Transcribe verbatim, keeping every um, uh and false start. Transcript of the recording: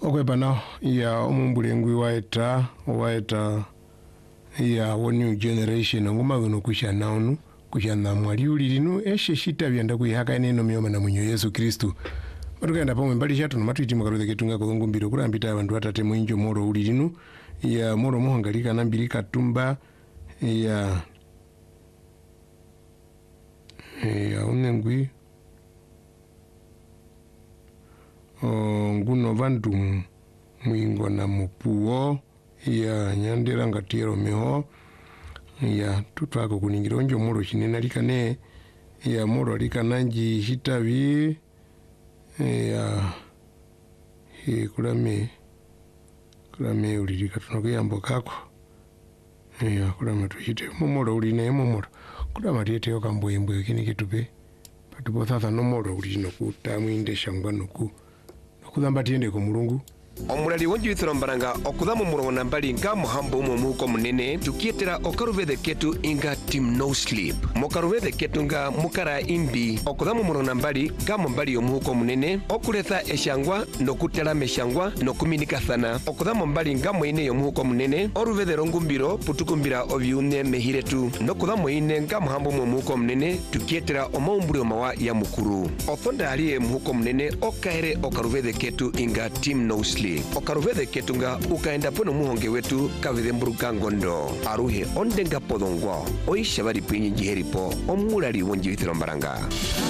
okwepana ya omumbulengwi waeta waeta ya wo new generation nguma gono kusha naunu kusha na mwali ulilinu eshe shita byanda kuyaka neno myoma na munyo Yesu Kristu batukenda pomwe mbali chatu nomatwiti makaruze ketunga ko ngumbiro kurambita abantu atate mwinjo moro ulilinu ya moro muhangalika nambili katumba ya ya unengwi o nguno vandu mwingo na mupuo ya nyandera ngatiro meho ya tutwako kuningira onjo moro chinena likane ya moro likananji hitavi ya e kulame kulame ulilika tunokuyambo kako ya kulame tuchite momoro uline momoro kulama tiete okambo yembo kini kitupe patupo sasa no moro ulino kutamwinde shangwa noku nokuzamba tiende ku mulungu omulali wonjuithiro mbaranga okuthamu murongo na mbali nga muhambo umwe muhuko munene tukietera okaruvithe ketu inga team no sleep mukaruvithe ketu nga mukara imbi okuthamu murongo na mbali nga mbali omuhuko munene okuletha eshangwa nokutera meshangwa nokuminikathana okuthamu mbali nga mwine yomuhuko munene oruvithe rongumbiro putukumbira ovyune mehiretu nokuthamu ine nga muhambo umwe muhuko munene tukietera omaumburi omawa ya mukuru othonda aliye muhuko munene okaere okaruvithe ketu inga team no sleep okaruvithe ketunga ukaenda pono muhonge wetu kavithe mburuka ngondo aruhe ondenga podongwa oisha bari pinyi jiheripo omulali wonjuithiro mbaranga.